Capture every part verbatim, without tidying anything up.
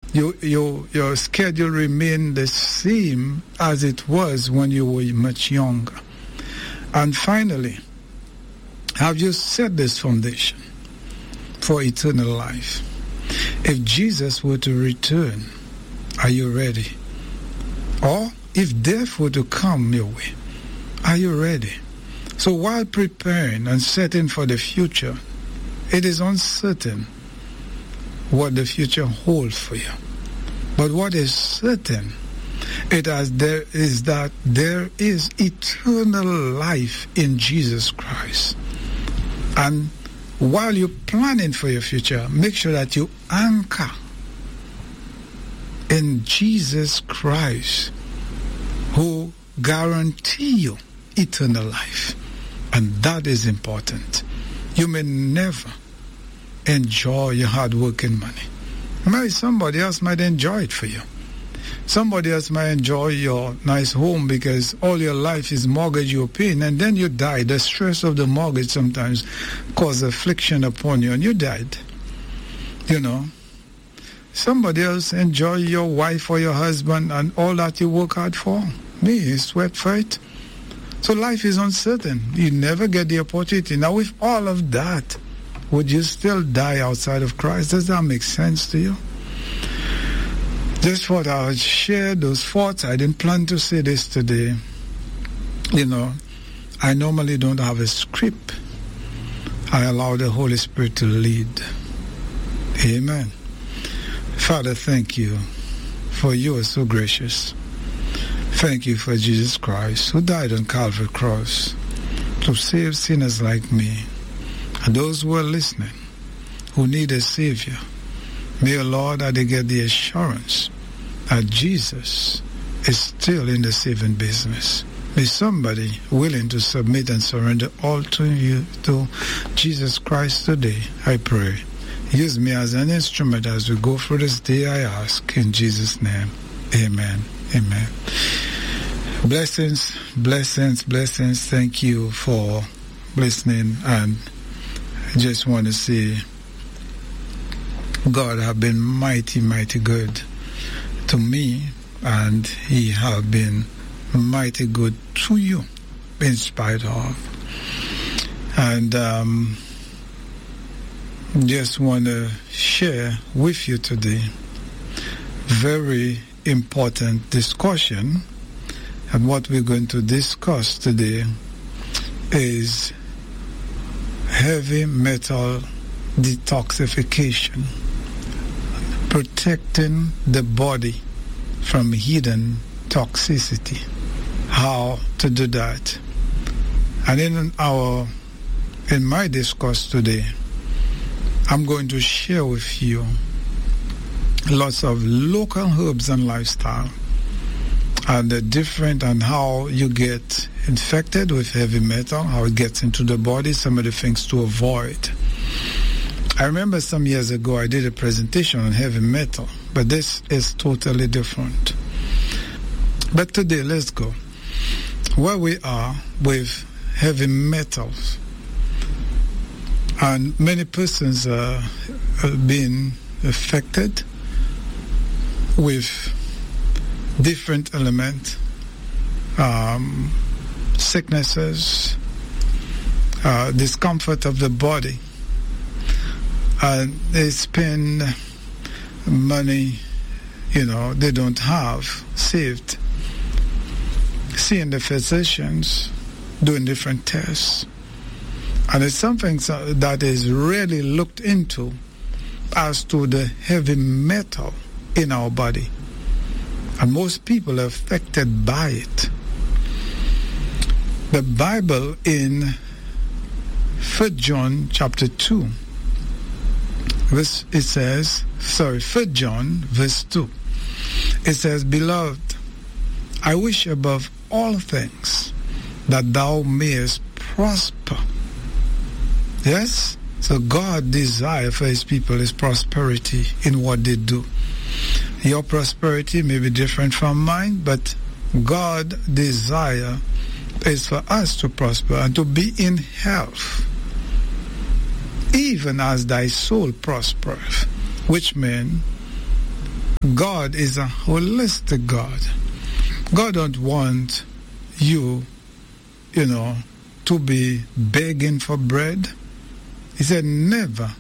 You, you, your schedule remain the same as it was when you were much younger. And finally, have you set this foundation for eternal life? If Jesus were to return, are you ready? Or if death were to come your way, are you ready? So while preparing and setting for the future, it is uncertain what the future holds for you. But what is certain it has there is that there is eternal life in Jesus Christ. And while you're planning for your future, make sure that you anchor in Jesus Christ, who guarantee you eternal life. And that is important. You may never enjoy your hard-working money. Maybe somebody else might enjoy it for you. Somebody else might enjoy your nice home because all your life is mortgage you're paying, and then you die. The stress of the mortgage sometimes causes affliction upon you, and you died. You know. Somebody else enjoy your wife or your husband and all that you work hard for. Me, you sweat for it. So life is uncertain. You never get the opportunity. Now, with all of that, would you still die outside of Christ? Does that make sense to you? Just thought I would share those thoughts. I didn't plan to say this today. You know, I normally don't have a script. I allow the Holy Spirit to lead. Amen. Father, thank you, for you are so gracious. Thank you for Jesus Christ, who died on Calvary Cross to save sinners like me. And those who are listening, who need a Savior, may, O Lord, that they get the assurance that Jesus is still in the saving business. May somebody willing to submit and surrender all to you, to Jesus Christ today, I pray. Use me as an instrument as we go through this day, I ask, in Jesus' name. Amen. Amen. Blessings, blessings, blessings. Thank you for listening. And I just want to say, God have been mighty, mighty good to me, and He have been mighty good to you, in spite of. And um, just want to share with you today very important discussion. And what we're going to discuss today is heavy metal detoxification, protecting the body from hidden toxicity. How to do that. And in our in my discourse today, I'm going to share with you lots of local herbs and lifestyle, and the different and how you get infected with heavy metal, how it gets into the body, some of the things to avoid. I remember some years ago I did a presentation on heavy metal, but this is totally different. But today, let's go. Where we are with heavy metals, and many persons are, are being affected with different elements, um, sicknesses, uh, discomfort of the body. And they spend money, you know, they don't have saved, seeing the physicians, doing different tests. And it's something that is really looked into as to the heavy metal in our body. And most people are affected by it. The Bible in First John chapter two, verse, it says, sorry, First John verse two, it says, Beloved, I wish above all things that thou mayest prosper. Yes? So God desire for His people is prosperity in what they do. Your prosperity may be different from mine, but God desire is for us to prosper and to be in health, even as thy soul prospereth, which means God is a holistic God. God don't want you, you know, to be begging for bread. He said, never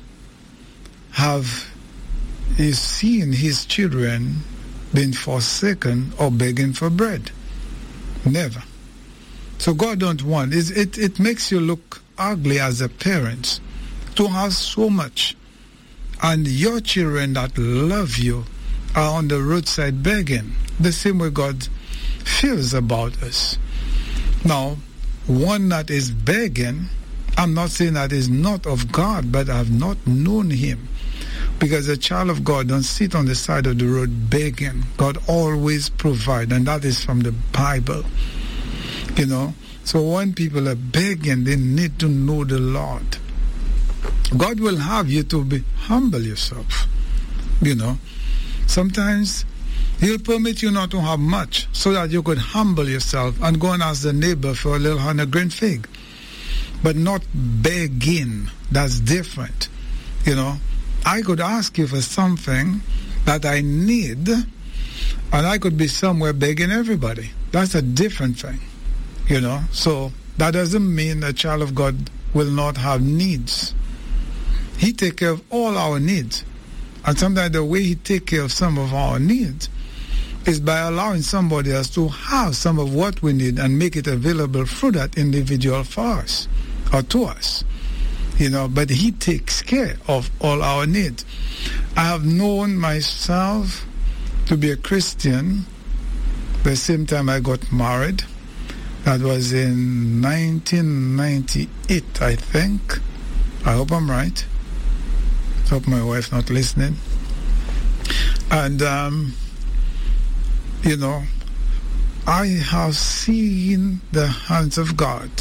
have he seen his children been forsaken or begging for bread. Never. So God don't want, it, it, it makes you look ugly as a parent to have so much, and your children that love you are on the roadside begging. The same way God feels about us. Now, one that is begging, I'm not saying that is not of God, but I've not known him. Because a child of God don't sit on the side of the road begging. God always provides, and that is from the Bible. You know, so when people are begging, they need to know the Lord. God will have you to be humble yourself. You know, sometimes he'll permit you not to have much so that you could humble yourself and go and ask the neighbor for a little hundred grain fig. But not begging. That's different. You know, I could ask you for something that I need, and I could be somewhere begging everybody. That's a different thing. You know, so that doesn't mean a child of God will not have needs. He takes care of all our needs. And sometimes the way he takes care of some of our needs is by allowing somebody else to have some of what we need and make it available through that individual for us or to us. You know, but he takes care of all our needs. I have known myself to be a Christian the same time I got married. That was in nineteen ninety-eight, I think. I hope I'm right. I hope my wife's not listening. And, um, you know, I have seen the hands of God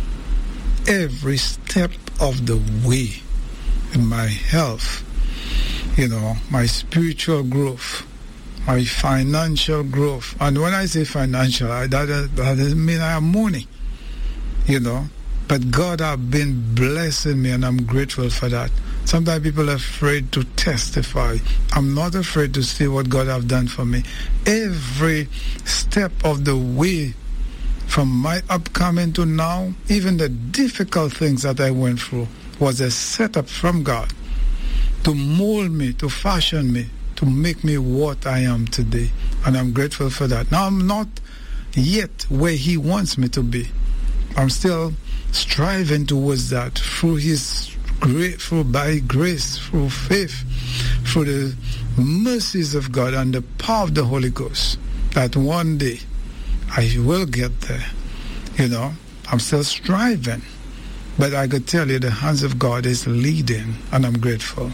every step of the way in my health, you know, my spiritual growth, my financial growth. And when I say financial, I, that, that doesn't mean I have money, you know. But God has been blessing me, and I'm grateful for that. Sometimes people are afraid to testify. I'm not afraid to say what God has done for me. Every step of the way, from my upcoming to now, even the difficult things that I went through, was a setup from God to mold me, to fashion me, to make me what I am today. And I'm grateful for that. Now, I'm not yet where he wants me to be. I'm still striving towards that through his grace, through by grace, through faith, through the mercies of God and the power of the Holy Ghost, that one day I will get there. You know, I'm still striving, but I could tell you the hands of God is leading, and I'm grateful.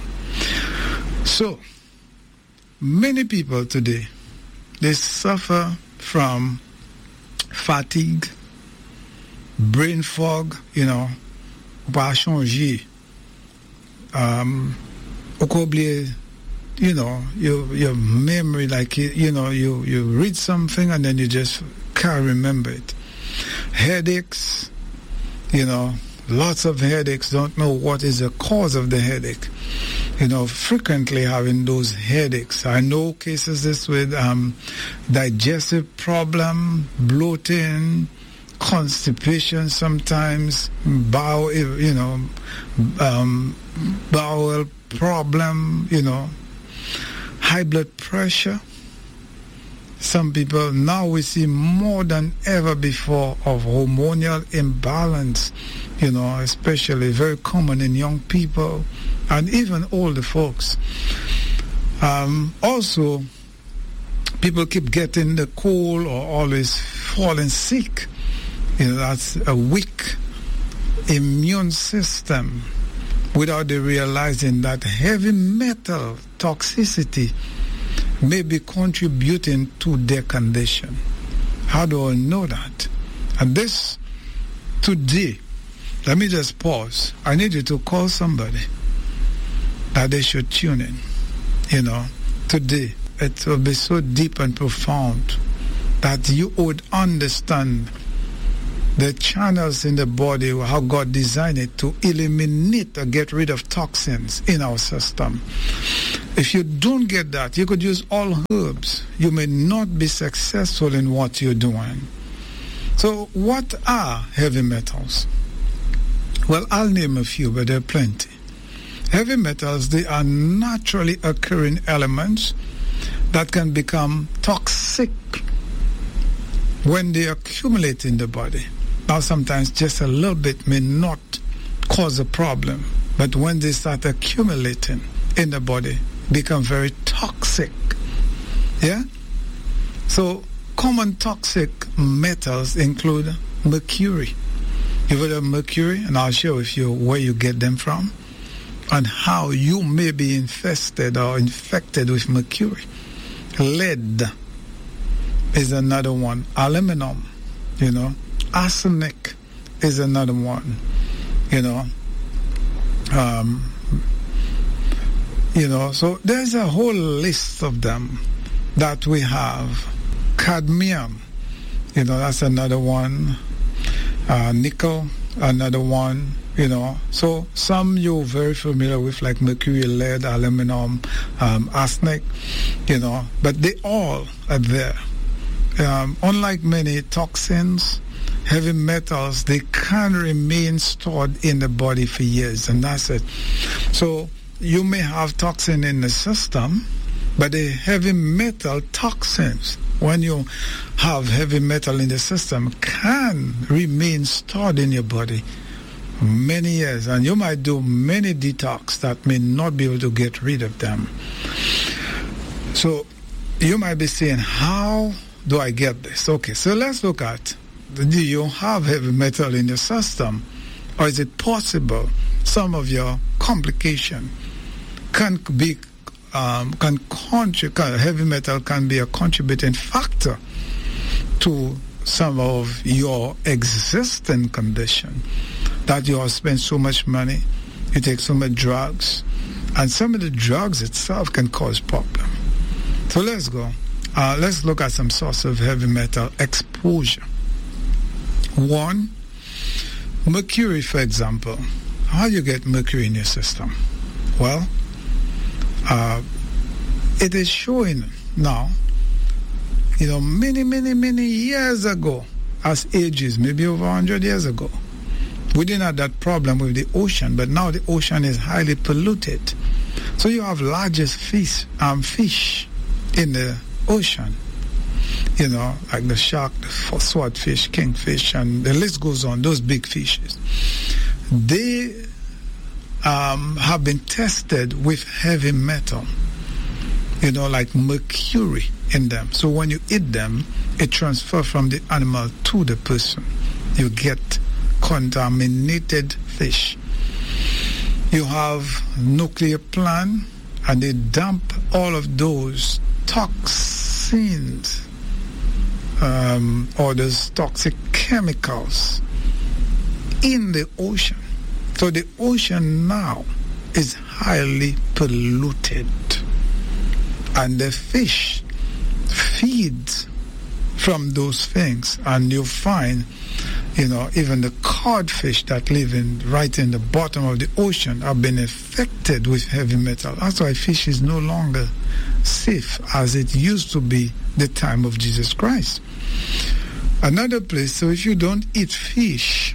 So, many people today, they suffer from fatigue, brain fog, you know, va changer. Um, you know, your your memory, like, you, you know, you, you read something and then you just can't remember it. Headaches, you know, lots of headaches, don't know what is the cause of the headache. You know, frequently having those headaches. I know cases this with um, digestive problem, bloating, constipation sometimes, bowel, you know, um, bowel problem, you know, high blood pressure. Some people, now we see more than ever before of hormonal imbalance, you know, especially very common in young people and even older folks. Um, also, people keep getting the cold or always falling sick. You know, that's a weak immune system without they realizing that heavy metal toxicity may be contributing to their condition. How do I know that? And this, today, let me just pause. I need you to call somebody that they should tune in. You know, today, it will be so deep and profound that you would understand the channels in the body, how God designed it to eliminate or get rid of toxins in our system. If you don't get that, you could use all herbs. You may not be successful in what you're doing. So what are heavy metals? Well, I'll name a few, but there are plenty. Heavy metals, they are naturally occurring elements that can become toxic when they accumulate in the body. Now, sometimes just a little bit may not cause a problem, but when they start accumulating in the body, become very toxic. Yeah? So, common toxic metals include mercury. You've heard of mercury, and I'll share with you where you get them from and how you may be infested or infected with mercury. Lead is another one. Aluminum, you know. Arsenic is another one, you know. Um, you know, so there's a whole list of them that we have. Cadmium, you know, that's another one. Uh, nickel, another one, you know. So some you're very familiar with, like mercury, lead, aluminum, um, arsenic, you know, but they all are there. Um, unlike many toxins, heavy metals, they can remain stored in the body for years, and that's it. So you may have toxin in the system, but the heavy metal toxins, when you have heavy metal in the system, can remain stored in your body many years, and you might do many detox that may not be able to get rid of them. So you might be saying, how do I get this? Okay, so let's look at, do you have heavy metal in your system, or is it possible some of your complication can be um, can contribute, heavy metal can be a contributing factor to some of your existing condition, that you have spent so much money, you take so much drugs, and some of the drugs itself can cause problem. So let's go. Uh, let's look at some source of heavy metal exposure. One, mercury, for example. How do you get mercury in your system? Well, uh, it is showing now, you know, many, many, many years ago, as ages, maybe over one hundred years ago, we didn't have that problem with the ocean, but now the ocean is highly polluted. So you have largest fish, um, fish in the ocean, you know, like the shark, the swordfish, kingfish, and the list goes on, those big fishes. They um, have been tested with heavy metal, you know, like mercury in them. So when you eat them, it transfers from the animal to the person. You get contaminated fish. You have nuclear plant, and they dump all of those toxins um, or those toxic chemicals in the ocean. So the ocean now is highly polluted, and the fish feeds from those things, and you find, you know, even the codfish that live in right in the bottom of the ocean have been affected with heavy metal. That's why fish is no longer safe as it used to be the time of Jesus Christ. Another place, so if you don't eat fish,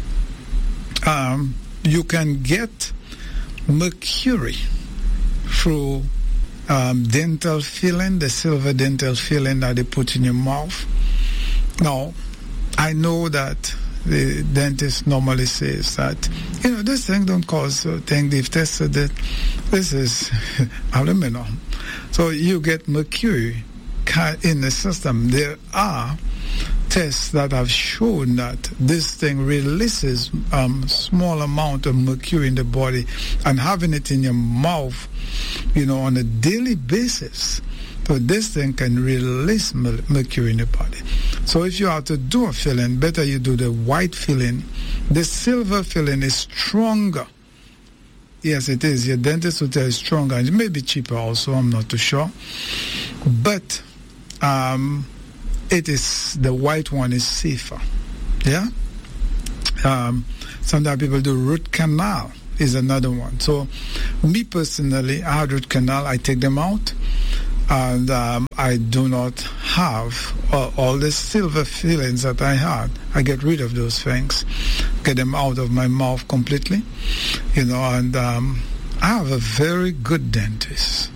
um, you can get mercury through um, dental filling, the silver dental filling that they put in your mouth. Now, I know that the dentist normally says that, you know, this thing don't cause a thing. They've tested it. This is aluminum. So you get mercury in the system. There are tests that have shown that this thing releases a um, small amount of mercury in the body, and having it in your mouth, you know, on a daily basis. So this thing can release mercury in the body. So if you have to do a filling, better you do the white filling. The silver filling is stronger. Yes, it is. Your dentist will tell you it's stronger. And it may be cheaper also, I'm not too sure. But um, it is, the white one is safer. Yeah? Um, sometimes people do root canal is another one. So me personally, I had root canal, I take them out, and um, I do not have uh, all the silver fillings that I had. I get rid of those things, get them out of my mouth completely, you know, and um, I have a very good dentist.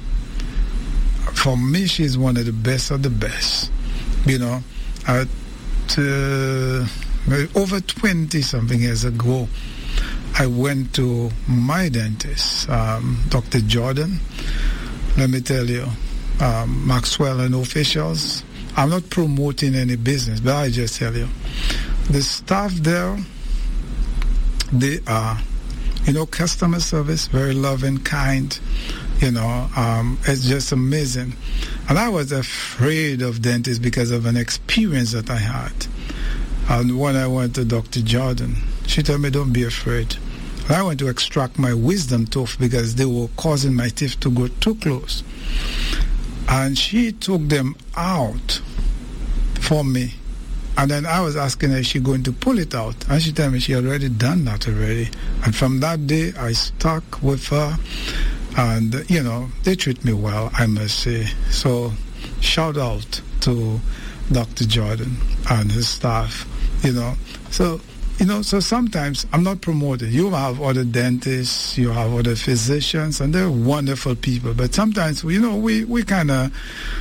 For me, she's one of the best of the best, you know. At, uh, over twenty-something years ago, I went to my dentist, um, Doctor Jordan. Let me tell you, um, Maxwell and officials, I'm not promoting any business, but I just tell you, the staff there, they are, you know, customer service, very loving, kind, you know, um, it's just amazing. And I was afraid of dentists because of an experience that I had. And when I went to Doctor Jordan, she told me, don't be afraid. And I went to extract my wisdom tooth because they were causing my teeth to go too close. And she took them out for me. And then I was asking her, is she going to pull it out? And she told me she already done that already. And from that day, I stuck with her. And, you know, they treat me well, I must say. So shout out to Doctor Jordan and his staff, you know. So, you know, so sometimes I'm not promoting. You have other dentists, you have other physicians, and they're wonderful people. But sometimes, you know, we, we kind of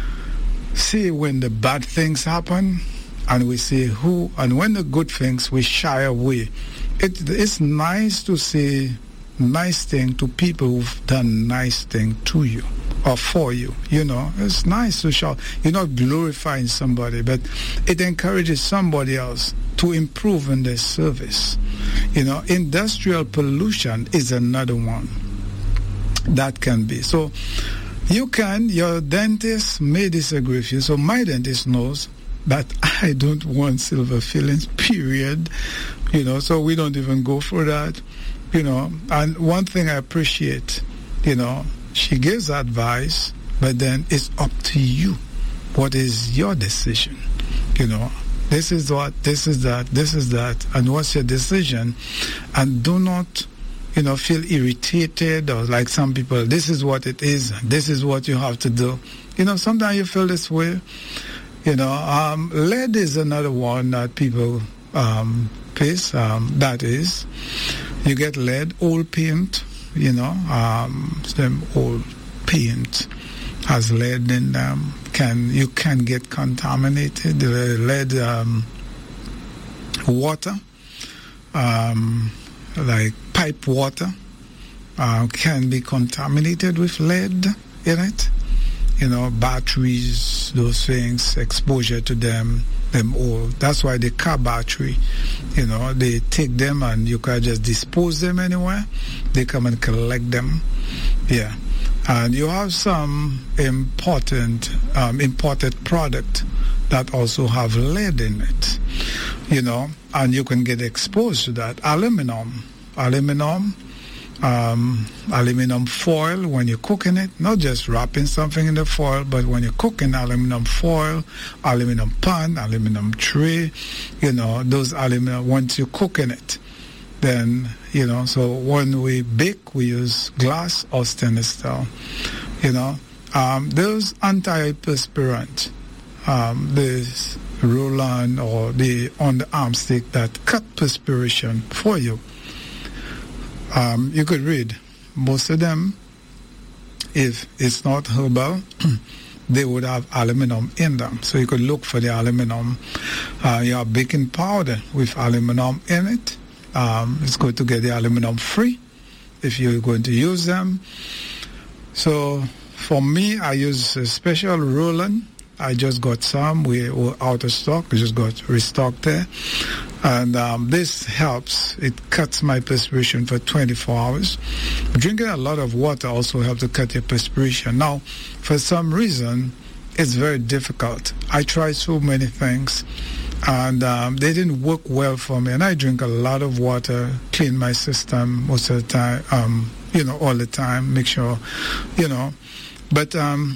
see when the bad things happen, and we see who, and when the good things, we shy away. It, it's nice to say nice thing to people who've done nice thing to you or for you, you know. It's nice to shout. You're not glorifying somebody, but it encourages somebody else to improve in their service. You know, industrial pollution is another one that can be. So you can, your dentist may disagree with you. So my dentist knows that I don't want silver fillings, period. You know, so we don't even go for that. You know, and one thing I appreciate, you know, she gives advice, but then it's up to you. What is your decision? You know, this is what, this is that, this is that, and what's your decision? And do not, you know, feel irritated or like some people, this is what it is, this is what you have to do. You know, sometimes you feel this way. You know, um, lead is another one that people um, face. Um, that is, you get lead, old paint, you know, um, some old paint has lead in them. Can you can get contaminated. The lead um, water, um, like pipe water, uh, can be contaminated with lead in it. You know, batteries, those things, exposure to them, them all. That's why the car battery, you know, they take them and you can just dispose them anywhere. They come and collect them. Yeah. And you have some important, um, imported product that also have lead in it, you know, and you can get exposed to that. Aluminum, aluminum, Um, aluminum foil when you're cooking it, not just wrapping something in the foil, but when you're cooking, aluminum foil, aluminum pan, aluminum tray, you know, those aluminum, once you're cooking it, then, you know, so when we bake, we use glass or stainless steel, you know. Um, those antiperspirant, um, this Roland or the on the arm stick that cut perspiration for you. Um, you could read most of them, if it's not herbal, they would have aluminum in them. So you could look for the aluminum. Uh, you have baking powder with aluminum in it. Um, it's good to get the aluminum free if you're going to use them. So for me, I use a special Roland. I just got some. We were out of stock. We just got restocked there. And um, this helps. It cuts my perspiration for twenty-four hours. Drinking a lot of water also helps to cut your perspiration. Now, for some reason, it's very difficult. I tried so many things, and um, they didn't work well for me. And I drink a lot of water, clean my system most of the time, um, you know, all the time, make sure, you know. But um,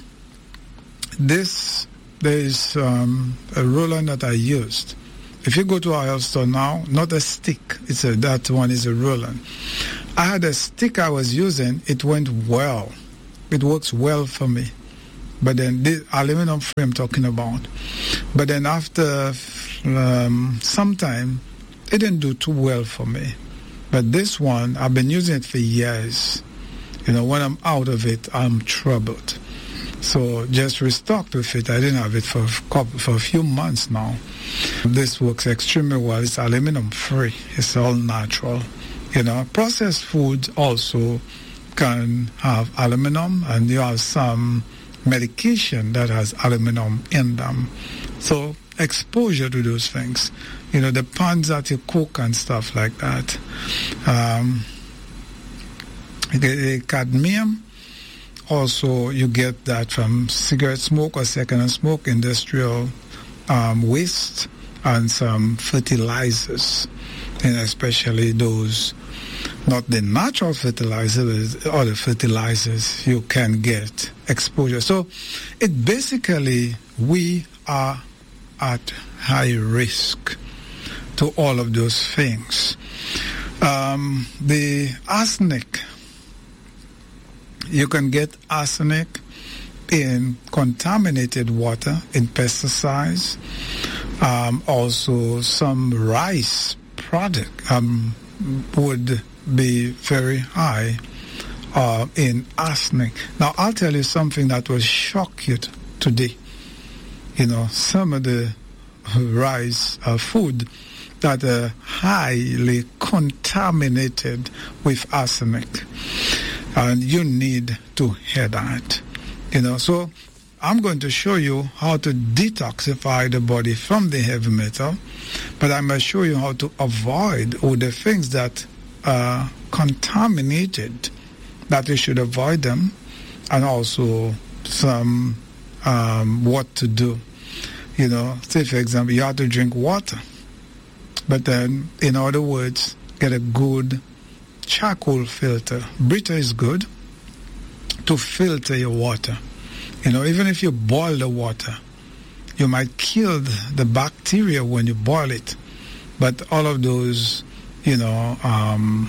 this, there is um, a Roland that I used. If you go to our health store now, not a stick, it's a, that one is a Roland. I had a stick I was using. It went well. It works well for me. But then the aluminum frame I'm talking about. But then after um, some time, it didn't do too well for me. But this one, I've been using it for years. You know, when I'm out of it, I'm troubled. So just restocked with it. I didn't have it for a couple, for a few months now. This works extremely well. It's aluminum free. It's all natural. You know, processed foods also can have aluminum, and you have some medication that has aluminum in them. So exposure to those things. You know, the pans that you cook and stuff like that. Um, the, the cadmium, also you get that from cigarette smoke or second-hand smoke, industrial um, waste, and some fertilizers, and especially those, not the natural fertilizers, other fertilizers you can get exposure. So it basically, we are at high risk to all of those things. Um, the arsenic, you can get arsenic in contaminated water, in pesticides, um, also some rice product um, would be very high uh, in arsenic. Now, I'll tell you something that will shock you t- today. You know, some of the rice uh, food that are highly contaminated with arsenic, and you need to hear that. You know, so I'm going to show you how to detoxify the body from the heavy metal, but I'm going to show you how to avoid all the things that are contaminated, that you should avoid them, and also some um, what to do. You know, say for example, you have to drink water, but then, in other words, get a good charcoal filter. Brita is good to filter your water. You know, even if you boil the water, you might kill the bacteria when you boil it, but all of those, you know, um,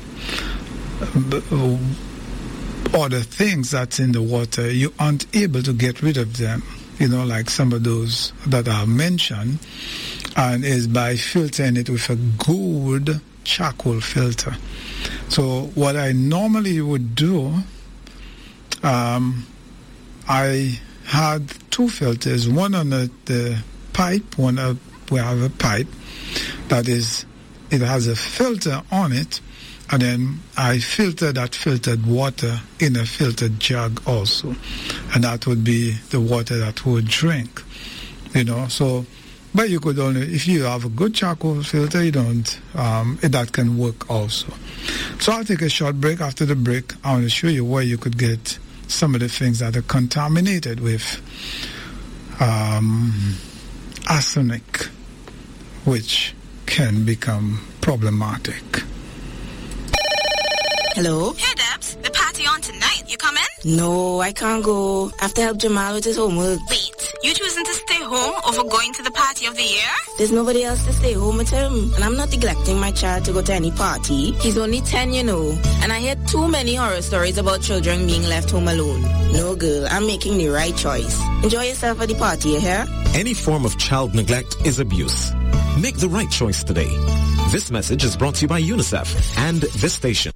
other things that's in the water, you aren't able to get rid of them. You know, like some of those that I mentioned, and is by filtering it with a good charcoal filter. So what I normally would do, um, I had two filters, one on the, the pipe, one uh, we have a pipe that is, it has a filter on it, and then I filter that filtered water in a filtered jug also, and that would be the water that we would drink, you know. So, but you could only, if you have a good charcoal filter, you don't, um, that can work also. So I'll take a short break. After the break, I want to show you where you could get some of the things that are contaminated with um, arsenic, which can become problematic. Hello? Hey, Debs. The party on tonight. You coming? No, I can't go. I have to help Jamal with his homework. Wait, you choosing to stay home over going to the party of the year? There's nobody else to stay home with him. And I'm not neglecting my child to go to any party. He's only ten, you know. And I hear too many horror stories about children being left home alone. No, girl, I'm making the right choice. Enjoy yourself at the party, you hear? Any form of child neglect is abuse. Make the right choice today. This message is brought to you by UNICEF and this station.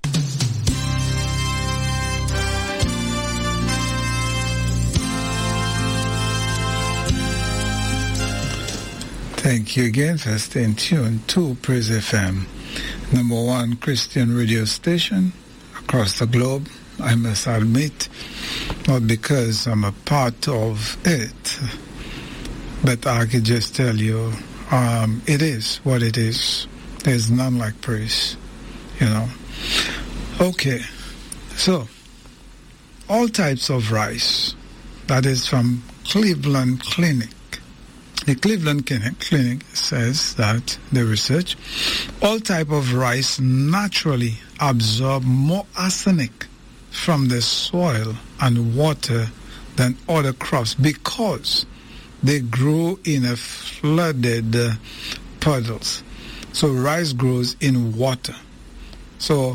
Thank you again for staying tuned to Praise F M, number one Christian radio station across the globe. I must admit, not because I'm a part of it, but I could just tell you, um, it is what it is. There's none like praise, you know. Okay, so all types of rice, that is from Cleveland Clinic. The Cleveland Clinic says that the research, all type of rice naturally absorb more arsenic from the soil and water than other crops because they grow in a flooded uh, puddles. So rice grows in water. So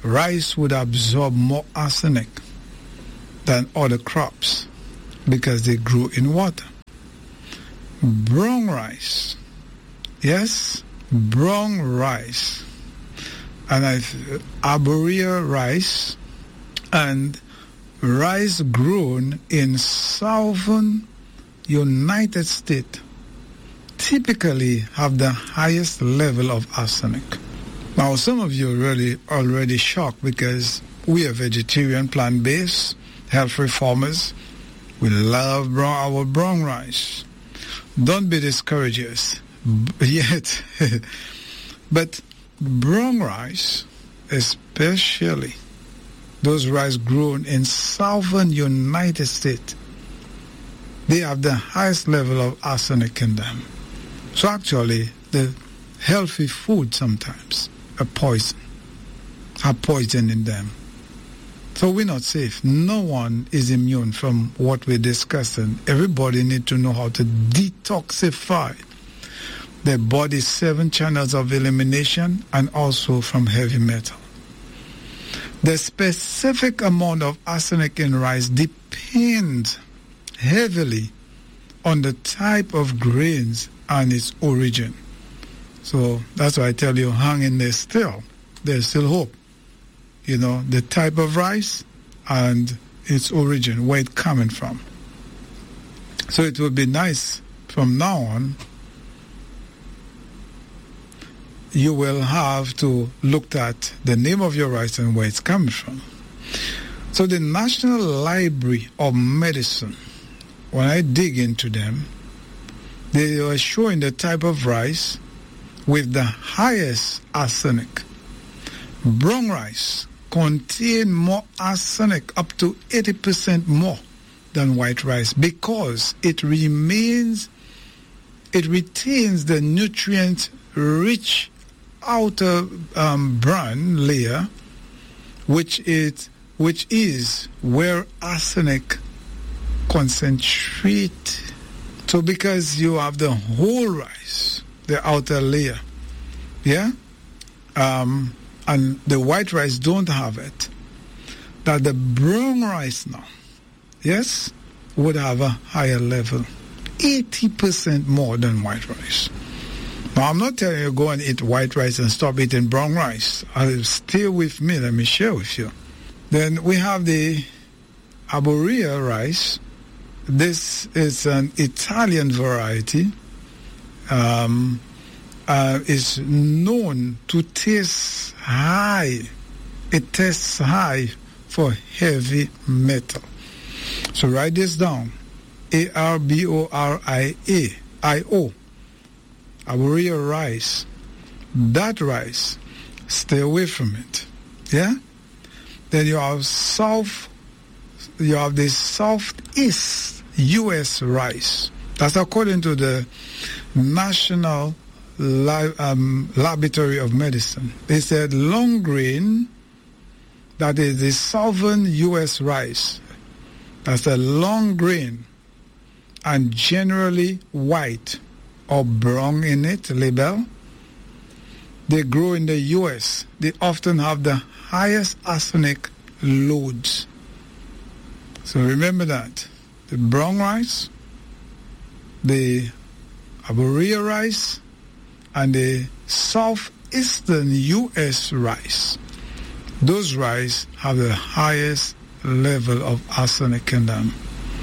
rice would absorb more arsenic than other crops because they grew in water. Brown rice, yes, brown rice, and I've arborea rice and rice grown in southern United States typically have the highest level of arsenic. Now, some of you are really already shocked because we are vegetarian, plant-based, health-free farmers. We love brown, our brown rice. Don't be discouraged yet. But brown rice, especially those rice grown in southern United States, they have the highest level of arsenic in them. So actually, the healthy food sometimes are poison, have poison in them. So we're not safe. No one is immune from what we're discussing. Everybody needs to know how to detoxify their body's seven channels of elimination and also from heavy metal. The specific amount of arsenic in rice depends heavily on the type of grains and its origin. So that's why I tell you, hang in there still. There's still hope. You know, the type of rice and its origin, where it's coming from. So it would be nice from now on, you will have to look at the name of your rice and where it's coming from. So the National Library of Medicine, when I dig into them, they are showing the type of rice with the highest arsenic. Brown rice contain more arsenic, up to eighty percent more than white rice, because it remains, it retains the nutrient-rich outer um, bran layer, which is, which is where arsenic concentrate. So because you have the whole rice, the outer layer, yeah, um, and the white rice don't have it, that the brown rice now, yes, would have a higher level, eighty percent more than white rice. Now, I'm not telling you go and eat white rice and stop eating brown rice. I'll stay with me. Let me share with you. Then we have the arborea rice. This is an Italian variety. Um, uh, is known to taste high. It tastes high for heavy metal. So write this down. A R B O R I A I O. Arborea rice. That rice, stay away from it. Yeah? Then you have south, you have the southeast U S rice. That's according to the National Li- um, Laboratory of Medicine. They said long grain, that is the southern U S rice. That's a long grain and generally white or brown in it, label. They grow in the U S. They often have the highest arsenic loads. So remember that. The brown rice, the arborea rice, and the southeastern U S rice. Those rice have the highest level of arsenic in them.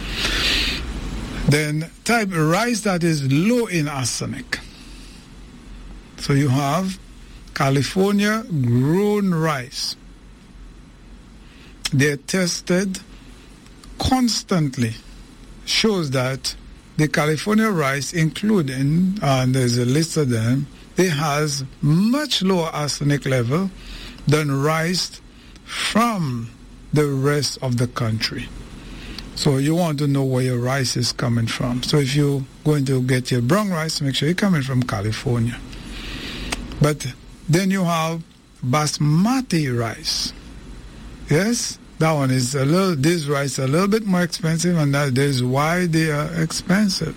Then type rice that is low in arsenic. So you have California grown rice. They're tested constantly. Shows that the California rice, including, and there's a list of them, it has much lower arsenic level than rice from the rest of the country. So you want to know where your rice is coming from. So if you're going to get your brown rice, make sure you're coming from California. But then you have basmati rice. Yes, that one is a little, this rice is a little bit more expensive, and that is why they are expensive.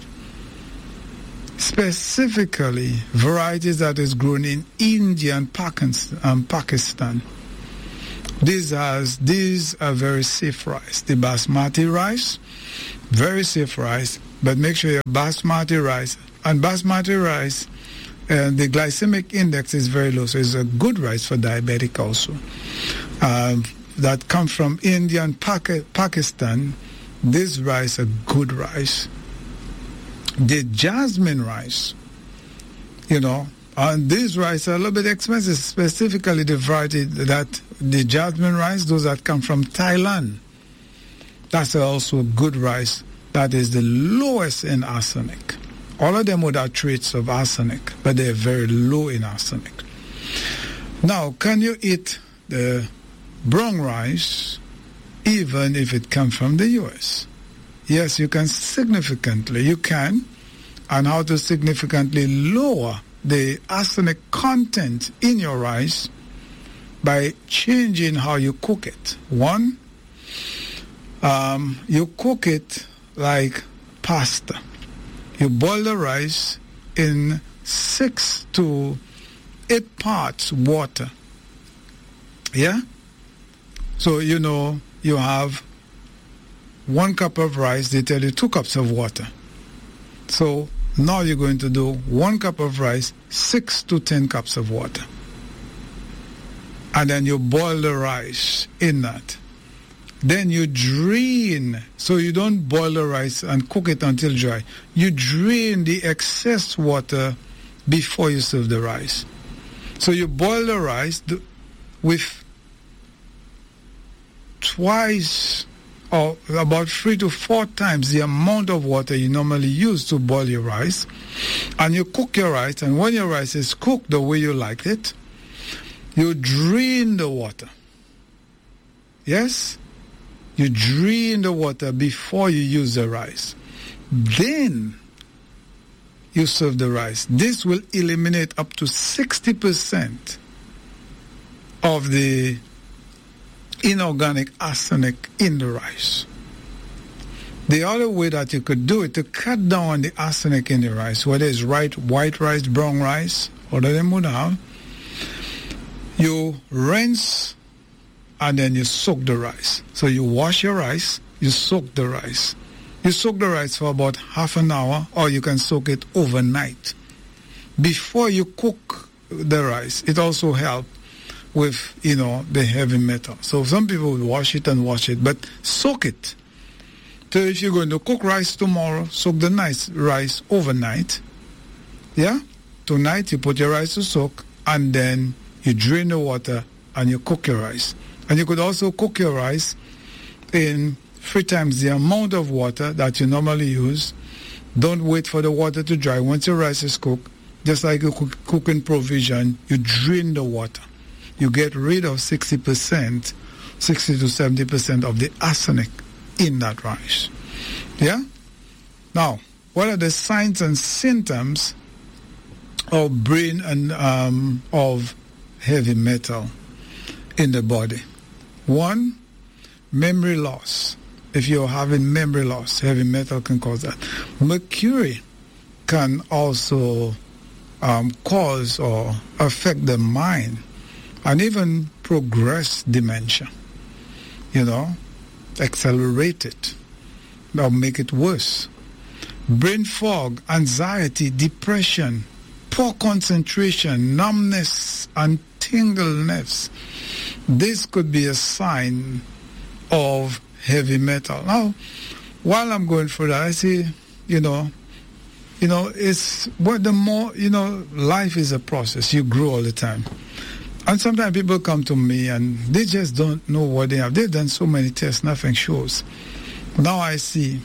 Specifically, varieties that is grown in India and Pakistan. These are, these are very safe rice. The basmati rice, very safe rice, but make sure your basmati rice, and basmati rice, and the glycemic index is very low, so it's a good rice for diabetic also. Um, that comes from India and Pakistan. This rice is a good rice. The jasmine rice, you know, and these rice are a little bit expensive, specifically the variety that the jasmine rice, those that come from Thailand. That's also a good rice that is the lowest in arsenic. All of them would have traits of arsenic, but they're very low in arsenic. Now, can you eat the brown rice even if it comes from the U S? Yes, you can significantly. You can. And how to significantly lower the arsenic content in your rice by changing how you cook it. One, um, you cook it like pasta. You boil the rice in six to eight parts water. Yeah? So, you know, you have one cup of rice, they tell you two cups of water. So now you're going to do one cup of rice, six to ten cups of water. And then you boil the rice in that. Then you drain, so you don't boil the rice and cook it until dry. You drain the excess water before you serve the rice. So you boil the rice with twice or about three to four times the amount of water you normally use to boil your rice. And you cook your rice, and when your rice is cooked the way you like it, you drain the water. Yes? You drain the water before you use the rice. Then you serve the rice. This will eliminate up to sixty percent of the inorganic arsenic in the rice. The other way that you could do it to cut down on the arsenic in the rice, whether it's white, white rice, brown rice, or the would have, you rinse and then you soak the rice. So you wash your rice, you soak the rice. You soak the rice for about half an hour, or you can soak it overnight. Before you cook the rice, it also helps with, you know, the heavy metal. So some people will wash it and wash it, but soak it. So if you're going to cook rice tomorrow, soak the nice rice overnight. Yeah? Tonight you put your rice to soak, and then you drain the water and you cook your rice. And you could also cook your rice in three times the amount of water that you normally use. Don't wait for the water to dry. Once your rice is cooked, just like you cook, cooking provision, you drain the water. You get rid of sixty percent, sixty to seventy percent of the arsenic in that rice. Yeah? Now, what are the signs and symptoms of brain and um, of heavy metal in the body? One, memory loss. If you're having memory loss, heavy metal can cause that. Mercury can also um, cause or affect the mind and even progress dementia. You know, accelerate it or make it worse. Brain fog, anxiety, depression, poor concentration, numbness, and tingleness. This could be a sign of heavy metal. Now, while I'm going through that, I see, you know, you know, it's what the more, you know, life is a process. You grow all the time. And sometimes people come to me and they just don't know what they have. They've done so many tests, nothing shows. Now I see.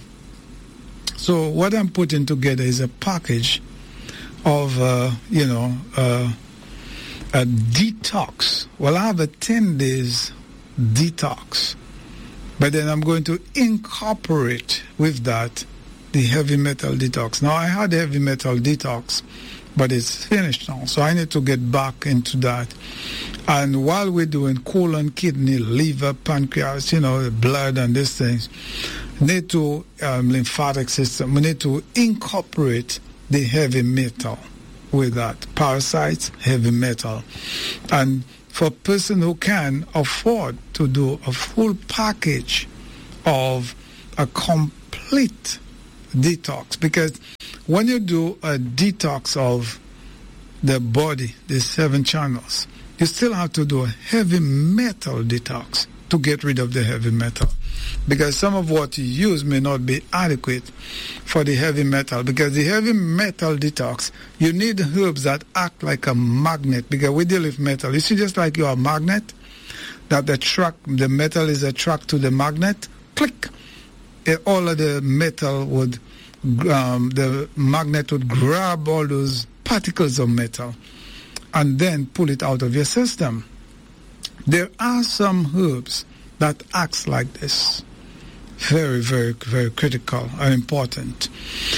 So what I'm putting together is a package of, uh, you know, uh, a detox. Well, I have a ten days detox. But then I'm going to incorporate with that the heavy metal detox. Now, I had a heavy metal detox, but it's finished now. So I need to get back into that. And while we're doing colon, kidney, liver, pancreas, you know, blood and these things, need to, um, lymphatic system, we need to incorporate the heavy metal with that. Parasites, heavy metal. And for a person who can afford to do a full package of a complete detox. Because when you do a detox of the body, the seven channels, you still have to do a heavy metal detox to get rid of the heavy metal. Because some of what you use may not be adequate for the heavy metal. Because the heavy metal detox, you need herbs that act like a magnet. Because we deal with metal. You see, just like you're a magnet, that the track, the metal is attracted to the magnet, click, it, all of the metal would, um, the magnet would grab all those particles of metal and then pull it out of your system. There are some herbs that acts like this. Very, very, very critical and important.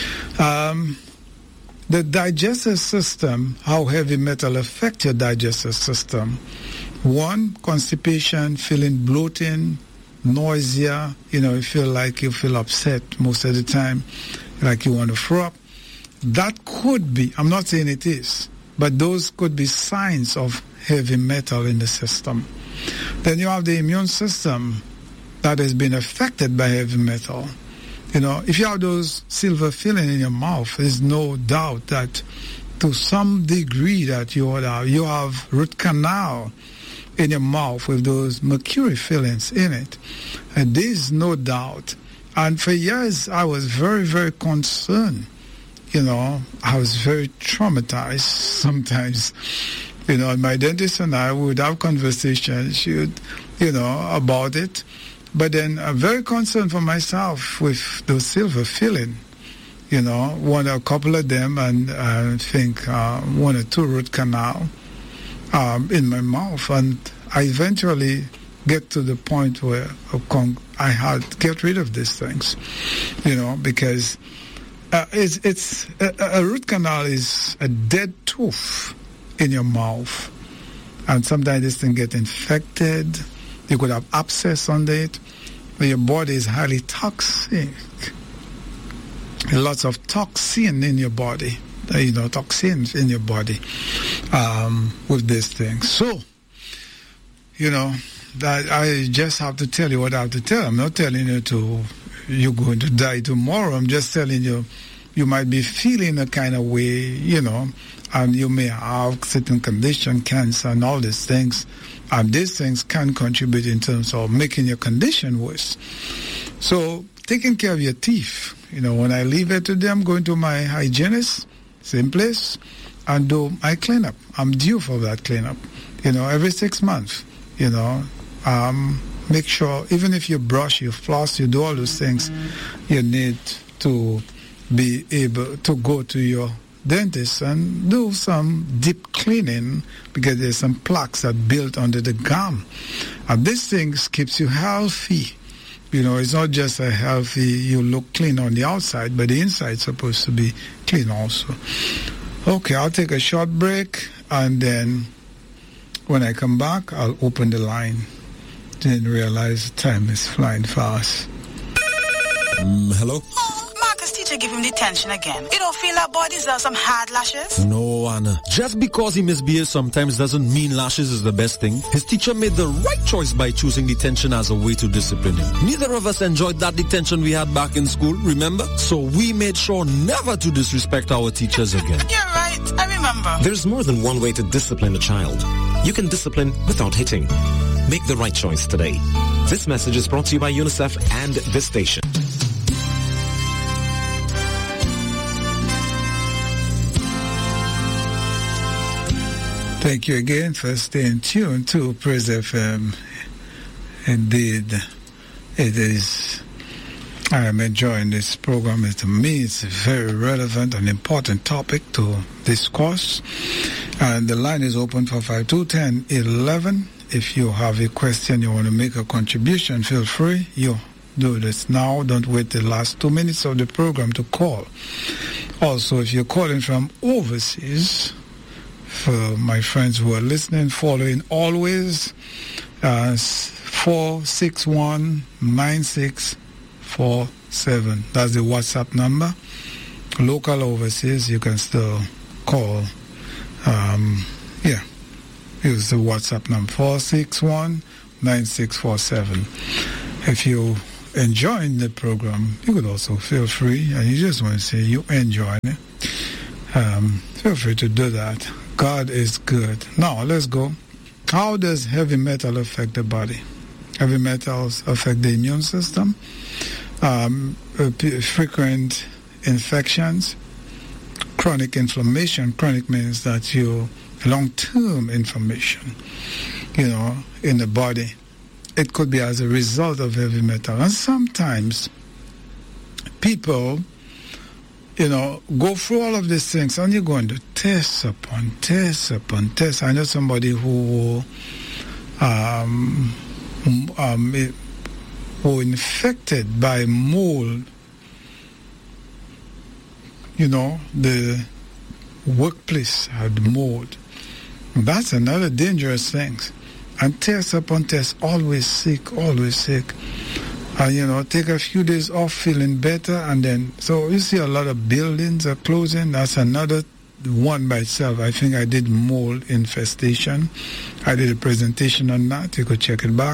Um, the digestive system, how heavy metal affects your digestive system. One, constipation, feeling bloating, nausea, you know, you feel like you feel upset most of the time, like you want to throw up. That could be, I'm not saying it is, but those could be signs of heavy metal in the system. Then you have the immune system that has been affected by heavy metal. You know, if you have those silver filling in your mouth, there's no doubt that to some degree that you have, you have root canal in your mouth with those mercury fillings in it. And there's no doubt. And for years, I was very, very concerned. You know, I was very traumatized sometimes. You know, my dentist and I would have conversations, she would, you know, about it. But then I'm very concerned for myself with those silver filling. You know, one, a couple of them, and I think uh, one or two root canal um, in my mouth. And I eventually get to the point where I had to get rid of these things, you know, because uh, it's, it's a, a root canal is a dead tooth in your mouth, and sometimes this thing get infected. You could have abscess on it. But your body is highly toxic. Lots of toxin in your body, you know, toxins in your body um, with this thing. So, you know, that I just have to tell you what I have to tell. I'm not telling you to you're going to die tomorrow. I'm just telling you you might be feeling a kind of way, you know, and you may have certain condition, cancer, and all these things. And these things can contribute in terms of making your condition worse. So, taking care of your teeth. You know, when I leave it today, I'm going to my hygienist, same place, and do my cleanup. I'm due for that cleanup. You know, every six months, you know, um, make sure, even if you brush, you floss, you do all those things, you need to be able to go to your dentist and do some deep cleaning, because there's some plaques that built under the gum. And this thing keeps you healthy. You know, it's not just a healthy, you look clean on the outside, but the inside's supposed to be clean also. Okay, I'll take a short break, and then when I come back, I'll open the line. Then realize time is flying fast. Um, hello? Teacher give him detention again. You don't feel that boy deserves some hard lashes? No, Anna. Just because he misbehaves sometimes doesn't mean lashes is the best thing. His teacher made the right choice by choosing detention as a way to discipline him. Neither of us enjoyed that detention we had back in school, remember? So we made sure never to disrespect our teachers again. You're right. I remember. There's more than one way to discipline a child. You can discipline without hitting. Make the right choice today. This message is brought to you by UNICEF and this station. Thank you again for staying tuned to Praise F M. Indeed, it is, I am enjoying this program. To me, it's a very relevant and important topic to discuss. And the line is open for five two one zero one one. If you have a question, you want to make a contribution, feel free. You do this now. Don't wait the last two minutes of the program to call. Also, if you're calling from overseas, for my friends who are listening, following always, uh, four six one, nine six four seven. That's the WhatsApp number. Local overseas, you can still call. Um, yeah. use the WhatsApp number four six one, nine six four seven. If you enjoying the program, you could also feel free, and you just want to say you enjoy it. Um, feel free to do that. God is good. Now, let's go. How does heavy metal affect the body? Heavy metals affect the immune system, um, frequent infections, chronic inflammation. Chronic means that you long-term inflammation, you know, in the body. It could be as a result of heavy metal. And sometimes people, you know, go through all of these things and you're going to test upon test upon test. I know somebody who um, um, who infected by mold, you know, the workplace had mold. That's another dangerous thing. And test upon test, always sick, always sick. And, you know, take a few days off feeling better, and then, so you see a lot of buildings are closing. That's another one by itself. I think I did mold infestation. I did a presentation on that. You could check it back.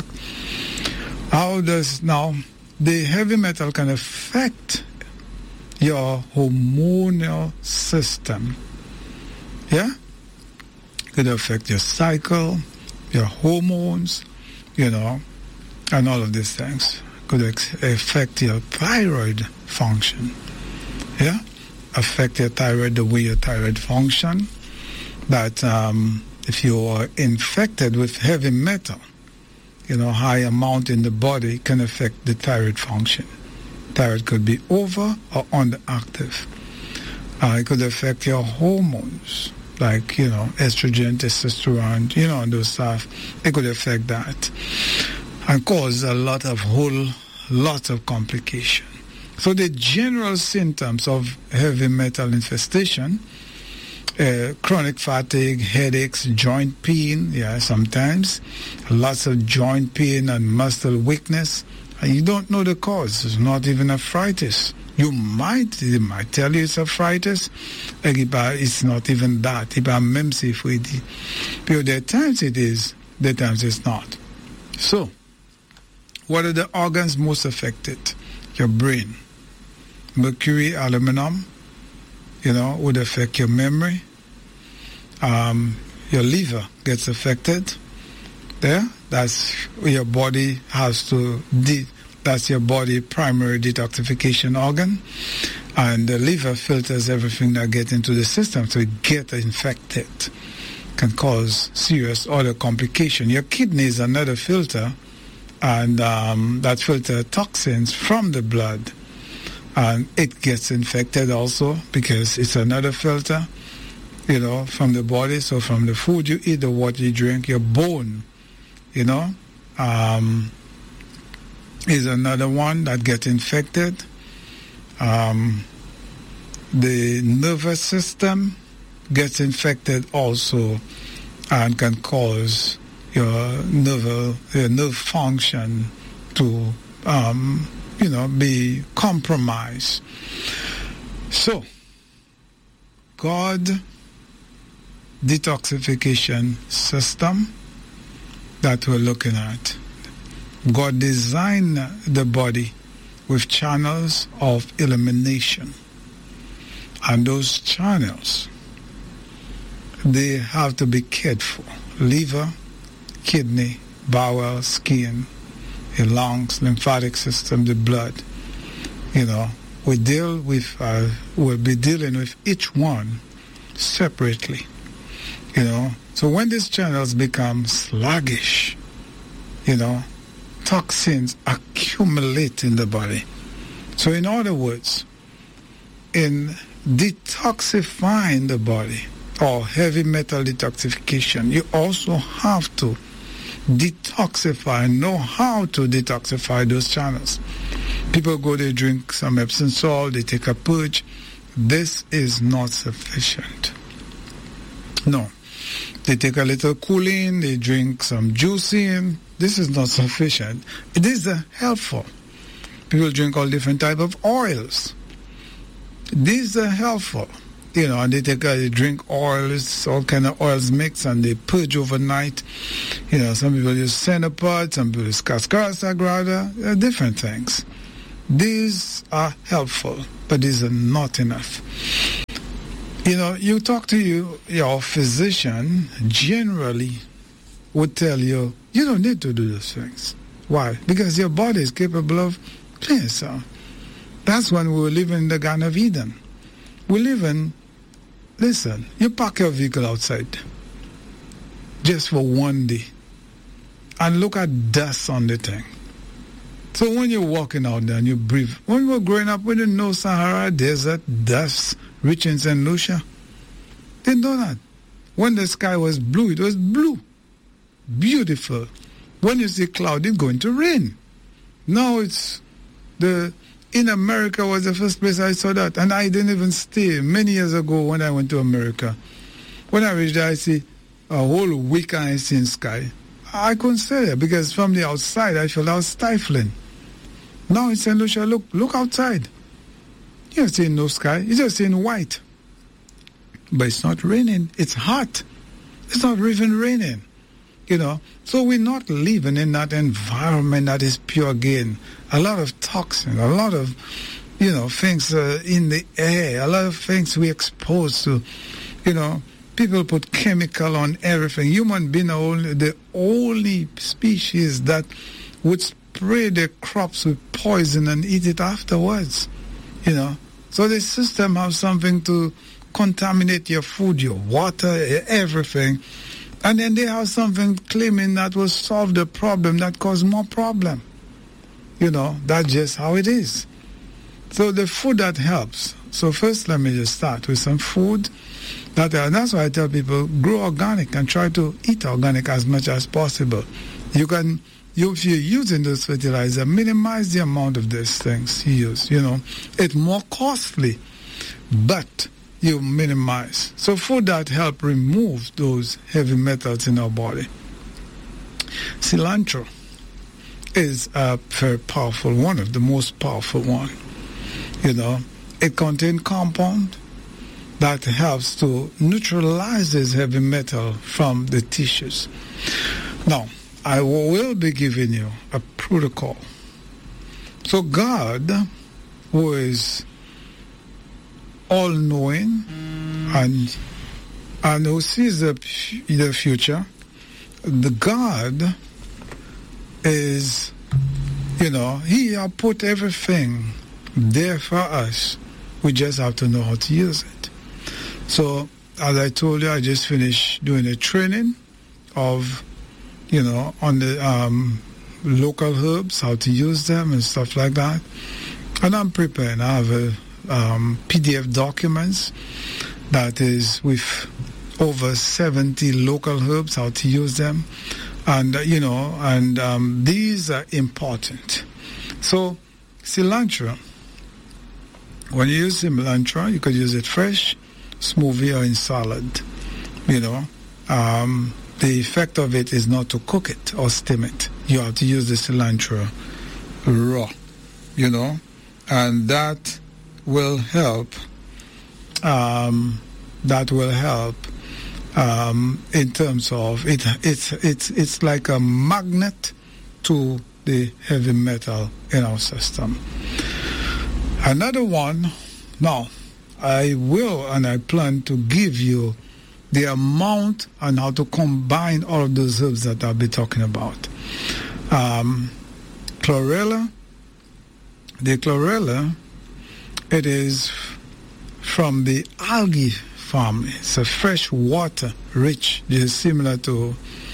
How does, now, the heavy metal can affect your hormonal system. Yeah? It could affect your cycle, your hormones, you know, and all of these things. Could ex- affect your thyroid function. Yeah? Affect your thyroid, the way your thyroid function. That um, if you are infected with heavy metal, you know, high amount in the body can affect the thyroid function. Thyroid could be over or underactive. Uh, it could affect your hormones, like, you know, estrogen, testosterone, you know, and those stuff. It could affect that and cause a lot of whole, lots of complication. So the general symptoms of heavy metal infestation, uh, chronic fatigue, headaches, joint pain, yeah, sometimes, lots of joint pain and muscle weakness, and you don't know the cause. It's not even arthritis. You might, they might tell you it's arthritis, it's not even that. Because there are times it is, there are times it's not. So, what are the organs most affected? Your brain. Mercury, aluminum, you know, would affect your memory. Um, your liver gets affected. There, that's your body has to, de- that's your body primary detoxification organ. And the liver filters everything that gets into the system, so it gets infected. Can cause serious other complication. Your kidney is another filter, and um, that filter toxins from the blood. And it gets infected also because it's another filter, you know, from the body. So from the food you eat, the water you drink, your bone, you know, um, is another one that gets infected. Um, the nervous system gets infected also and can cause your nerve, your nerve function to, um, you know, be compromised. So, God detoxification system that we're looking at. God designed the body with channels of elimination. And those channels, they have to be cared for. Liver, kidney, bowel, skin, your lungs, lymphatic system, the blood. You know, we deal with, uh, we'll be dealing with each one separately. You know, so when these channels become sluggish, you know, toxins accumulate in the body. So in other words, in detoxifying the body, or heavy metal detoxification, you also have to detoxify, know how to detoxify those channels. People go, they drink some Epsom salt, they take a purge. This is not sufficient. No. They take a little cooling, they drink some juicing. This is not sufficient. It is uh, helpful. People drink all different type of oils. These are helpful. you know, and they take, uh, they drink oils, all kind of oils mix, and they purge overnight. You know, some people use Cenopod, some people use Cascara Sagrada, uh, different things. These are helpful, but these are not enough. You know, you talk to you, your physician generally would tell you, you don't need to do those things. Why? Because your body is capable of cleaning itself. That's when we were living in the Garden of Eden. We live in, listen, you park your vehicle outside just for one day and look at dust on the thing. So when you're walking out there and you breathe, when we were growing up, we didn't know Sahara Desert, dust, rich in Saint Lucia. Didn't know that. When the sky was blue, it was blue. Beautiful. When you see cloud, it's going to rain. Now it's the, in America was the first place I saw that. And I didn't even stay many years ago when I went to America. When I reached there, I see a whole week and I see sky. I couldn't stay there because from the outside, I felt I was stifling. Now in Saint Lucia, look, look outside. You're seeing no sky. You're just seeing white. But it's not raining. It's hot. It's not even raining. You know, so we're not living in that environment that is pure gain. A lot of toxins, a lot of, you know, things uh, in the air, a lot of things we expose to. You know, people put chemical on everything. Human being are only, the only species that would spray their crops with poison and eat it afterwards. You know, so the system has something to contaminate your food, your water, everything. And then they have something claiming that will solve the problem that cause more problem. You know, that's just how it is. So the food that helps. So first, let me just start with some food. That, uh, that's why I tell people, grow organic and try to eat organic as much as possible. You can, you, if you're using those fertilizer, minimize the amount of these things you use. You know, it's more costly, but you minimize. So food that help remove those heavy metals in our body. Cilantro is a very powerful, one of the most powerful one. You know, it contains compound that helps to neutralize this heavy metal from the tissues. Now, I will be giving you a protocol. So God, who is all-knowing and and who sees the, the future, the God is, you know, he has put everything there for us. We just have to know how to use it. So, as I told you, I just finished doing a training of, you know, on the um, local herbs, how to use them and stuff like that. And I'm preparing. I have a Um, P D F documents that is with over seventy local herbs, how to use them, and uh, you know, and um, these are important. So cilantro, when you use cilantro, you could use it fresh, smoothie, or in salad. You know, um, the effect of it is not to cook it or steam it. You have to use the cilantro raw. You know, and that will help, um, that will help um, in terms of, it. it's, it's, it's like a magnet to the heavy metal in our system. Another one, now, I will and I plan to give you the amount and how to combine all of those herbs that I'll be talking about. Um, chlorella, the chlorella, it is from the algae family. It's a fresh water rich. It is similar to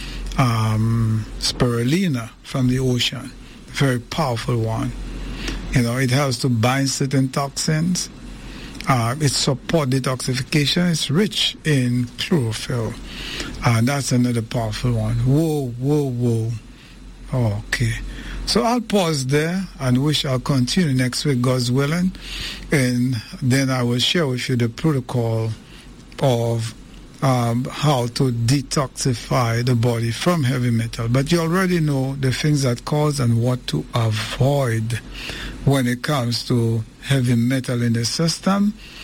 um, spirulina from the ocean. Very powerful one. You know, it helps to bind certain toxins. Uh, it supports detoxification. It's rich in chlorophyll. And uh, that's another powerful one. Whoa, whoa, whoa. Okay. So I'll pause there and we shall continue next week, God's willing. And then I will share with you the protocol of um, how to detoxify the body from heavy metal. But you already know the things that cause and what to avoid when it comes to heavy metal in the system.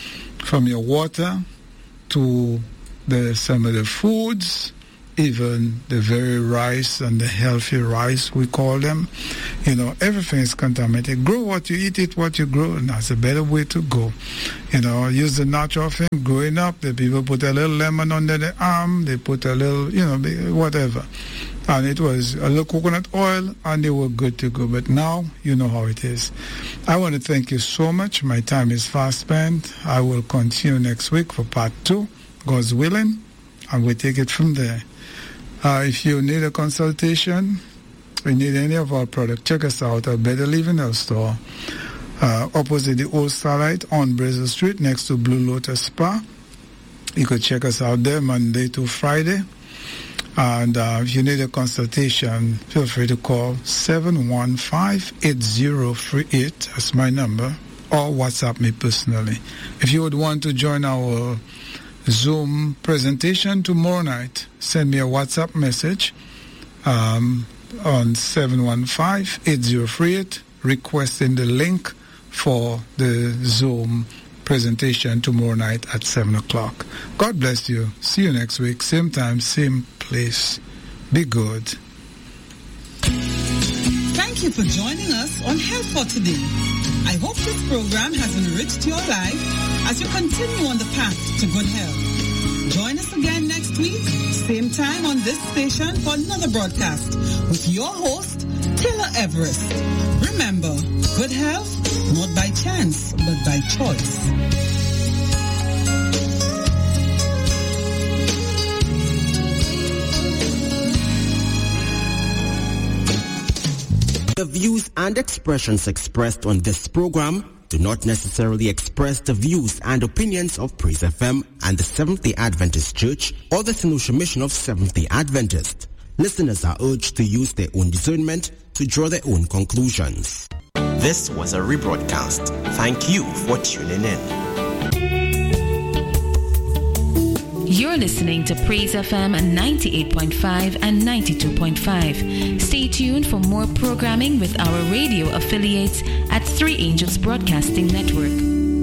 from your water to the some of the foods, even the very rice and the healthy rice, we call them. You know, everything is contaminated. Grow what you eat, it what you grow, and that's a better way to go. You know, use the natural thing. Growing up, the people put a little lemon under the arm, they put a little, you know, whatever. And it was a little coconut oil, and they were good to go. But now, you know how it is. I want to thank you so much. My time is fast spent. I will continue next week for part two, God's willing, and we'll take it from there. Uh, if you need a consultation, or need any of our products, check us out at Better Living Health Store, uh, opposite the Old Starlight on Brazil Street, next to Blue Lotus Spa. You could check us out there Monday to Friday. And uh, if you need a consultation, feel free to call seven one five, eight zero three eight. That's my number. Or WhatsApp me personally. If you would want to join our Zoom presentation tomorrow night, send me a WhatsApp message um, on seven one five, eight zero three eight, requesting the link for the Zoom presentation tomorrow night at seven o'clock. God bless you. See you next week. Same time, same place. Be good. Thank you for joining us on Health for Today. I hope this program has enriched your life as you continue on the path to good health. Join us again next week, same time on this station for another broadcast with your host, Taylor Everest. Remember, good health, not by chance, but by choice. The views and expressions expressed on this program do not necessarily express the views and opinions of Praise F M and the Seventh-day Adventist Church or the St. Mission of Seventh-day Adventist. Listeners are urged to use their own discernment to draw their own conclusions. This was a rebroadcast. Thank you for tuning in. You're listening to Praise F M ninety-eight point five and ninety-two point five. Stay tuned for more programming with our radio affiliates at Three Angels Broadcasting Network.